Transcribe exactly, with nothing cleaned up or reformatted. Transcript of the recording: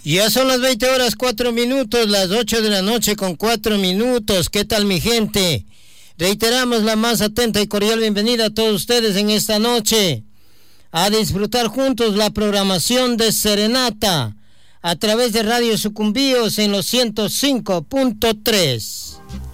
Ya son las veinte horas cuatro minutos, las ocho de la noche con cuatro minutos. ¿Qué tal, mi gente? Reiteramos la más atenta y cordial bienvenida a todos ustedes en esta noche a disfrutar juntos la programación de Serenata a través de Radio Sucumbíos en los ciento cinco punto tres.